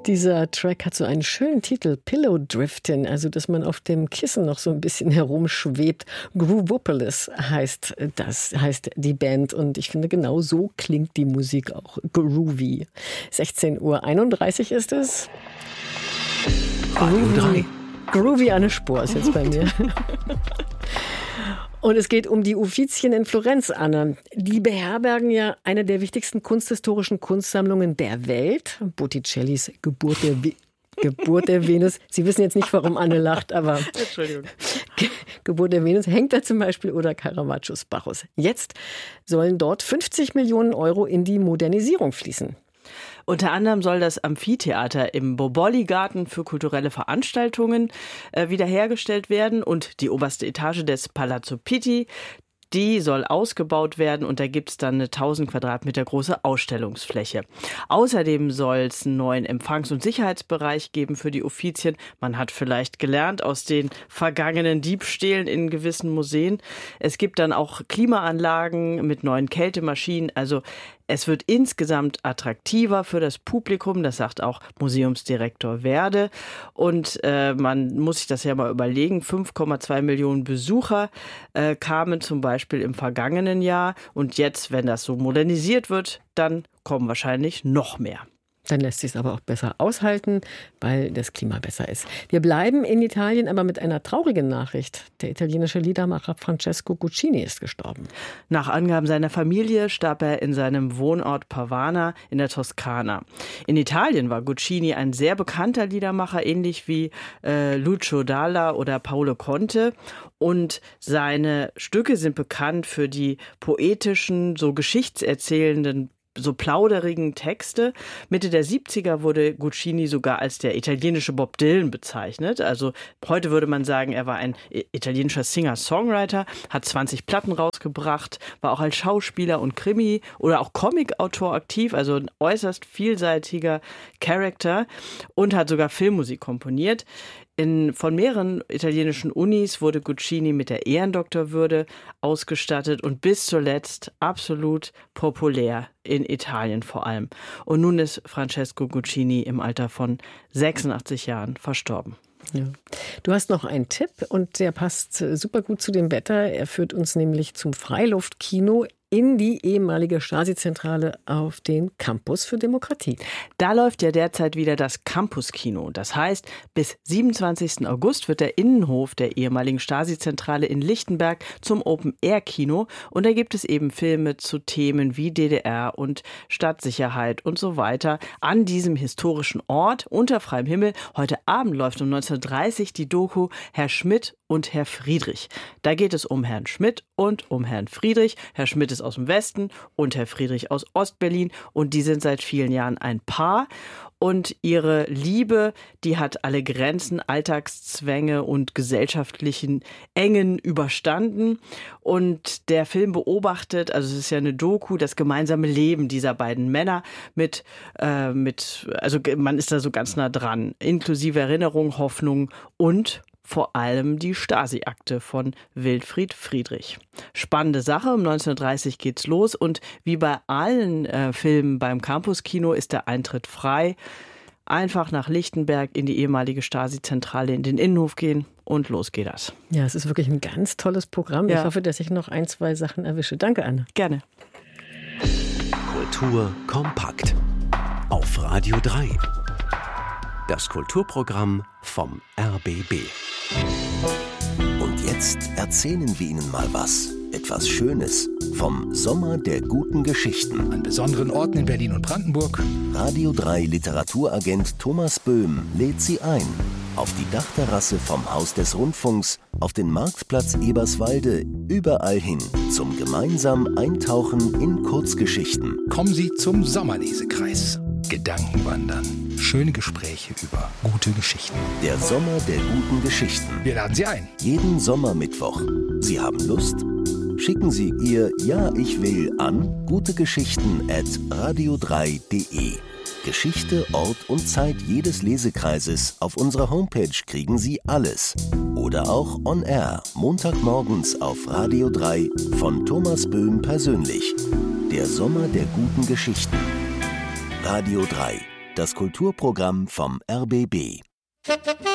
Dieser Track hat so einen schönen Titel, Pillow Driftin', also dass man auf dem Kissen noch so ein bisschen herumschwebt. Groovopolis heißt die Band und ich finde, genau so klingt die Musik auch, groovy. 16:31 Uhr ist es. Groovy Anne Spohr ist jetzt bei mir. Und es geht um die Uffizien in Florenz, Anne. Die beherbergen ja eine der wichtigsten kunsthistorischen Kunstsammlungen der Welt. Botticellis Geburt der Venus. Sie wissen jetzt nicht, warum Anne lacht, aber Entschuldigung. Geburt der Venus hängt da zum Beispiel oder Caravaggios Bacchus. Jetzt sollen dort 50 Millionen Euro in die Modernisierung fließen. Unter anderem soll das Amphitheater im Boboli-Garten für kulturelle Veranstaltungen wiederhergestellt werden und die oberste Etage des Palazzo Pitti, die soll ausgebaut werden und da gibt es dann eine 1000 Quadratmeter große Ausstellungsfläche. Außerdem soll es einen neuen Empfangs- und Sicherheitsbereich geben für die Uffizien. Man hat vielleicht gelernt aus den vergangenen Diebstählen in gewissen Museen. Es gibt dann auch Klimaanlagen mit neuen Kältemaschinen. Also es wird insgesamt attraktiver für das Publikum, das sagt auch Museumsdirektor Werde. Und man muss sich das ja mal überlegen, 5,2 Millionen Besucher kamen zum Beispiel im vergangenen Jahr. Und jetzt, wenn das so modernisiert wird, dann kommen wahrscheinlich noch mehr. Dann lässt sich es aber auch besser aushalten, weil das Klima besser ist. Wir bleiben in Italien, aber mit einer traurigen Nachricht. Der italienische Liedermacher Francesco Guccini ist gestorben. Nach Angaben seiner Familie starb er in seinem Wohnort Pavana in der Toskana. In Italien war Guccini ein sehr bekannter Liedermacher, ähnlich wie Lucio Dalla oder Paolo Conte. Und seine Stücke sind bekannt für die poetischen, so geschichtserzählenden, so plauderigen Texte. Mitte der 70er wurde Guccini sogar als der italienische Bob Dylan bezeichnet. Also heute würde man sagen, er war ein italienischer Singer-Songwriter, hat 20 Platten rausgebracht, war auch als Schauspieler und Krimi- oder auch Comic-Autor aktiv, also ein äußerst vielseitiger Charakter und hat sogar Filmmusik komponiert. Von mehreren italienischen Unis wurde Guccini mit der Ehrendoktorwürde ausgestattet und bis zuletzt absolut populär in Italien vor allem. Und nun ist Francesco Guccini im Alter von 86 Jahren verstorben. Ja. Du hast noch einen Tipp und der passt super gut zu dem Wetter. Er führt uns nämlich zum Freiluftkino in die ehemalige Stasi-Zentrale auf den Campus für Demokratie. Da läuft ja derzeit wieder das Campus-Kino. Das heißt, bis 27. August wird der Innenhof der ehemaligen Stasi-Zentrale in Lichtenberg zum Open-Air-Kino. Und da gibt es eben Filme zu Themen wie DDR und Stadtsicherheit und so weiter an diesem historischen Ort unter freiem Himmel. Heute Abend läuft um 19:30 die Doku Herr Schmidt und Herr Friedrich. Da geht es um Herrn Schmidt und um Herrn Friedrich. Herr Schmidt ist aus dem Westen und Herr Friedrich aus Ostberlin und die sind seit vielen Jahren ein Paar. Und ihre Liebe, die hat alle Grenzen, Alltagszwänge und gesellschaftlichen Engen überstanden. Und der Film beobachtet, also es ist ja eine Doku, das gemeinsame Leben dieser beiden Männer also man ist da so ganz nah dran, inklusive Erinnerung, Hoffnung und vor allem die Stasi-Akte von Wilfried Friedrich. Spannende Sache, um 19:30 geht's los und wie bei allen Filmen beim Campus-Kino ist der Eintritt frei. Einfach nach Lichtenberg in die ehemalige Stasi-Zentrale in den Innenhof gehen und los geht das. Ja, es ist wirklich ein ganz tolles Programm. Ja. Ich hoffe, dass ich noch 1, 2 Sachen erwische. Danke, Anne. Gerne. Kultur kompakt auf Radio 3. Das Kulturprogramm vom RBB. Und jetzt erzählen wir Ihnen mal was. Etwas Schönes vom Sommer der guten Geschichten. An besonderen Orten in Berlin und Brandenburg. Radio 3 Literaturagent Thomas Böhm lädt Sie ein. Auf die Dachterrasse vom Haus des Rundfunks, auf den Marktplatz Eberswalde, überall hin zum gemeinsamen Eintauchen in Kurzgeschichten. Kommen Sie zum Sommerlesekreis. Gedankenwandern. Schöne Gespräche über gute Geschichten. Der Sommer der guten Geschichten. Wir laden Sie ein. Jeden Sommermittwoch. Sie haben Lust? Schicken Sie Ihr Ja, ich will an gutegeschichten@radio3.de. Geschichte, Ort und Zeit jedes Lesekreises auf unserer Homepage kriegen Sie alles. Oder auch on air, Montagmorgens auf Radio 3 von Thomas Böhm persönlich. Der Sommer der guten Geschichten. Radio 3. das Kulturprogramm vom RBB.